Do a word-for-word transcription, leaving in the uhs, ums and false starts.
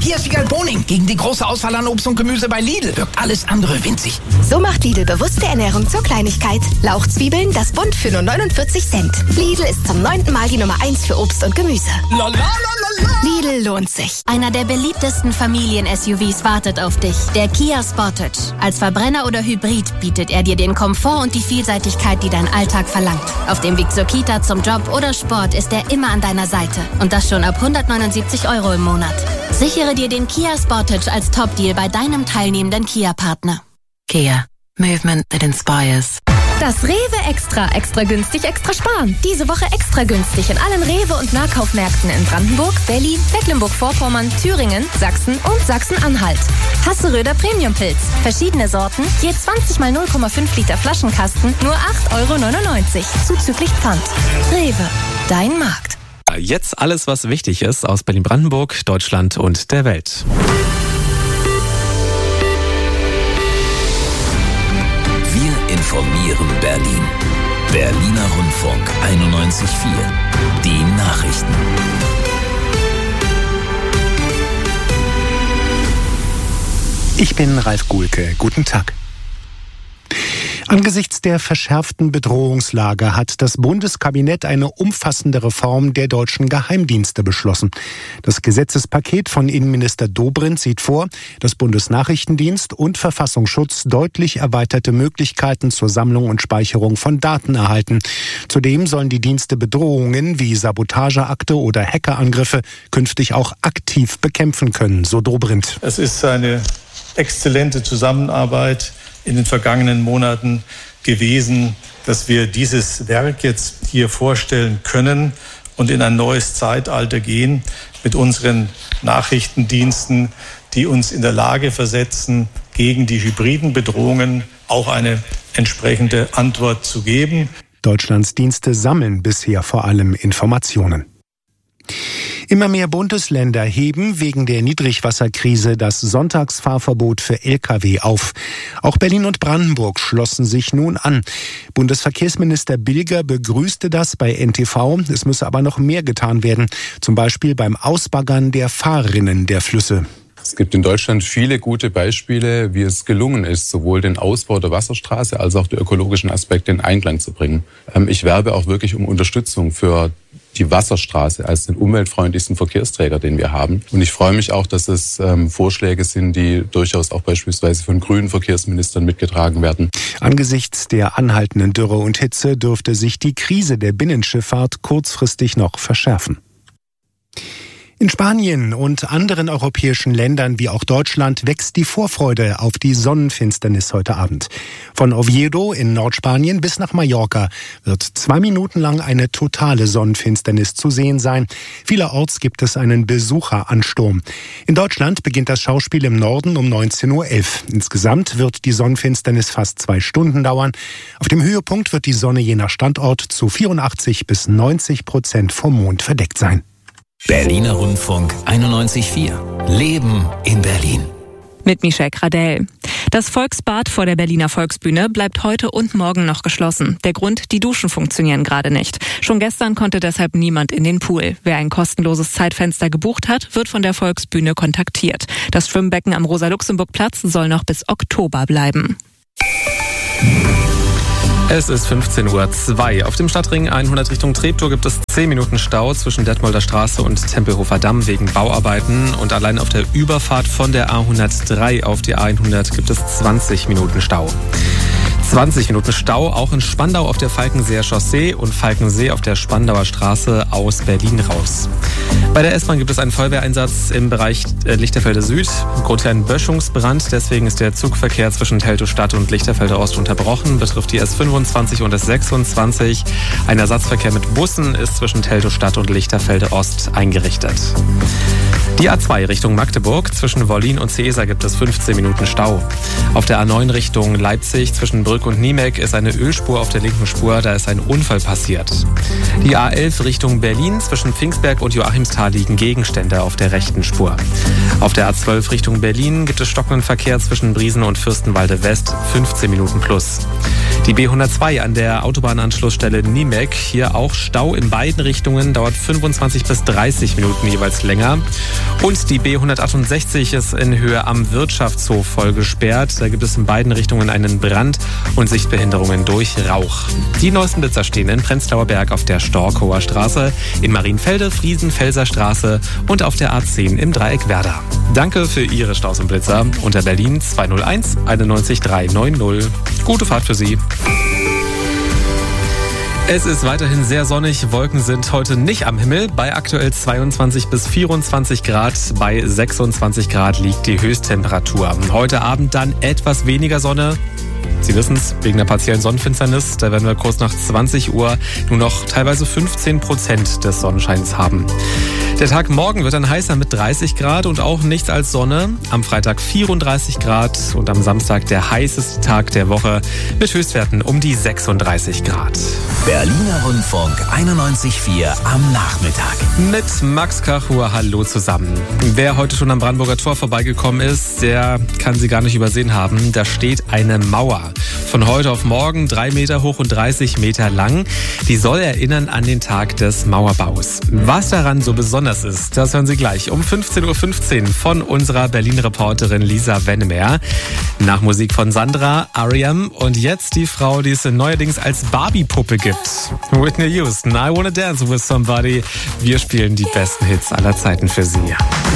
Hier ist Wiegald Boning. Gegen die große Auswahl an Obst und Gemüse bei Lidl wirkt alles andere winzig. So macht Lidl bewusste Ernährung zur Kleinigkeit. Lauchzwiebeln, das Bund für nur neunundvierzig Cent. Lidl ist zum neunten Mal die Nummer eins für Obst und Gemüse. La, la, la, la, la. Lidl lohnt sich. Einer der beliebtesten Familien-S U Vs wartet auf dich. Der Kia Sportage. Als Verbrenner oder Hybrid bietet er dir den Komfort und die Vielseitigkeit, die dein Alltag verlangt. Auf dem Weg zur Kita, zum Job oder Sport ist er immer an deiner Seite. Und das schon ab hundertneunundsiebzig Euro im Monat. Sichere dir den Kia Sportage als Top-Deal bei deinem teilnehmenden Kia-Partner. Kia. Movement that inspires. Das Rewe Extra. Extra günstig, extra sparen. Diese Woche extra günstig in allen Rewe- und Nahkaufmärkten in Brandenburg, Berlin, Mecklenburg-Vorpommern, Thüringen, Sachsen und Sachsen-Anhalt. Hasseröder Premium-Pilz. Verschiedene Sorten, je zwanzig mal null Komma fünf Liter Flaschenkasten, nur acht Euro neunundneunzig. Zuzüglich Pfand. Rewe. Dein Markt. Jetzt alles, was wichtig ist aus Berlin-Brandenburg, Deutschland und der Welt. Wir informieren Berlin. Berliner Rundfunk einundneunzig Komma vier. Die Nachrichten. Ich bin Ralf Guhlke. Guten Tag. Angesichts der verschärften Bedrohungslage hat das Bundeskabinett eine umfassende Reform der deutschen Geheimdienste beschlossen. Das Gesetzespaket von Innenminister Dobrindt sieht vor, dass Bundesnachrichtendienst und Verfassungsschutz deutlich erweiterte Möglichkeiten zur Sammlung und Speicherung von Daten erhalten. Zudem sollen die Dienste Bedrohungen wie Sabotageakte oder Hackerangriffe künftig auch aktiv bekämpfen können, so Dobrindt. Es ist eine exzellente Zusammenarbeit in den vergangenen Monaten gewesen, dass wir dieses Werk jetzt hier vorstellen können und in ein neues Zeitalter gehen mit unseren Nachrichtendiensten, die uns in der Lage versetzen, gegen die hybriden Bedrohungen auch eine entsprechende Antwort zu geben. Deutschlands Dienste sammeln bisher vor allem Informationen. Immer mehr Bundesländer heben wegen der Niedrigwasserkrise das Sonntagsfahrverbot für L K W auf. Auch Berlin und Brandenburg schlossen sich nun an. Bundesverkehrsminister Bilger begrüßte das bei N T V. Es müsse aber noch mehr getan werden, zum Beispiel beim Ausbaggern der Fahrrinnen der Flüsse. Es gibt in Deutschland viele gute Beispiele, wie es gelungen ist, sowohl den Ausbau der Wasserstraße als auch die ökologischen Aspekte in Einklang zu bringen. Ich werbe auch wirklich um Unterstützung für die Wasserstraße als den umweltfreundlichsten Verkehrsträger, den wir haben. Und ich freue mich auch, dass es ähm, Vorschläge sind, die durchaus auch beispielsweise von grünen Verkehrsministern mitgetragen werden. Angesichts der anhaltenden Dürre und Hitze dürfte sich die Krise der Binnenschifffahrt kurzfristig noch verschärfen. In Spanien und anderen europäischen Ländern wie auch Deutschland wächst die Vorfreude auf die Sonnenfinsternis heute Abend. Von Oviedo in Nordspanien bis nach Mallorca wird zwei Minuten lang eine totale Sonnenfinsternis zu sehen sein. Vielerorts gibt es einen Besucheransturm. In Deutschland beginnt das Schauspiel im Norden um neunzehn Uhr elf. Insgesamt wird die Sonnenfinsternis fast zwei Stunden dauern. Auf dem Höhepunkt wird die Sonne je nach Standort zu vierundachtzig bis neunzig Prozent vom Mond verdeckt sein. Berliner Rundfunk einundneunzig Komma vier. Leben in Berlin. Mit Michelle Gradell. Das Volksbad vor der Berliner Volksbühne bleibt heute und morgen noch geschlossen. Der Grund, die Duschen funktionieren gerade nicht. Schon gestern konnte deshalb niemand in den Pool. Wer ein kostenloses Zeitfenster gebucht hat, wird von der Volksbühne kontaktiert. Das Schwimmbecken am Rosa-Luxemburg-Platz soll noch bis Oktober bleiben. Es ist fünfzehn Uhr zwei. Auf dem Stadtring hundert Richtung Treptow gibt es zehn Minuten Stau zwischen Detmolder Straße und Tempelhofer Damm wegen Bauarbeiten. Und allein auf der Überfahrt von der A hundertdrei auf die A hundert gibt es zwanzig Minuten Stau. zwanzig Minuten Stau auch in Spandau auf der Falkenseer Chaussee und Falkensee auf der Spandauer Straße aus Berlin raus. Bei der S-Bahn gibt es einen Feuerwehreinsatz im Bereich Lichterfelde Süd. Grund für einen Böschungsbrand, deswegen ist der Zugverkehr zwischen Teltow-Stadt und Lichterfelde Ost unterbrochen. Betrifft die S fünfundzwanzig und S sechsundzwanzig. Ein Ersatzverkehr mit Bussen ist zwischen Teltow-Stadt und Lichterfelde Ost eingerichtet. Die A zwei Richtung Magdeburg, zwischen Wollin und Seesa gibt es fünfzehn Minuten Stau. Auf der A neun Richtung Leipzig, zwischen Brück und Niemek ist eine Ölspur auf der linken Spur, da ist ein Unfall passiert. Die A elf Richtung Berlin, zwischen Pfingstberg und Joachim Joachimsthal liegen Gegenstände auf der rechten Spur. Auf der A zwölf Richtung Berlin gibt es stockenden Verkehr zwischen Briesen und Fürstenwalde West, fünfzehn Minuten plus. Die B hundertzwei an der Autobahnanschlussstelle Niemek, hier auch Stau in beiden Richtungen, dauert fünfundzwanzig bis dreißig Minuten jeweils länger. Und die B hundertachtundsechzig ist in Höhe am Wirtschaftshof voll gesperrt. Da gibt es in beiden Richtungen einen Brand und Sichtbehinderungen durch Rauch. Die neuesten Blitzer stehen in Prenzlauer Berg auf der Storkower Straße, in Marienfelde, Friesen-Felser Straße und auf der A zehn im Dreieck Werder. Danke für Ihre Staus und Blitzer unter Berlin zwei null eins einundneunzig drei neun null. Gute Fahrt für Sie. Es ist weiterhin sehr sonnig. Wolken sind heute nicht am Himmel. Bei aktuell zweiundzwanzig bis vierundzwanzig Grad. Bei sechsundzwanzig Grad liegt die Höchsttemperatur. Heute Abend dann etwas weniger Sonne. Sie wissen es, wegen der partiellen Sonnenfinsternis, da werden wir kurz nach zwanzig Uhr nur noch teilweise fünfzehn Prozent des Sonnenscheins haben. Der Tag morgen wird dann heißer mit dreißig Grad und auch nichts als Sonne. Am Freitag vierunddreißig Grad und am Samstag der heißeste Tag der Woche mit Höchstwerten um die sechsunddreißig Grad. Berliner Rundfunk einundneunzig Komma vier am Nachmittag. Mit Max Kachur, hallo zusammen. Wer heute schon am Brandenburger Tor vorbeigekommen ist, der kann sie gar nicht übersehen haben. Da steht eine Mauer. Von heute auf morgen drei Meter hoch und dreißig Meter lang. Die soll erinnern an den Tag des Mauerbaus. Was daran so besonders ist, das hören Sie gleich um fünfzehn Uhr fünfzehn von unserer Berlin-Reporterin Lisa Wennemer. Nach Musik von Sandra, R E M und jetzt die Frau, die es neuerdings als Barbie-Puppe gibt. Whitney Houston, I Wanna Dance With Somebody. Wir spielen die besten Hits aller Zeiten für Sie.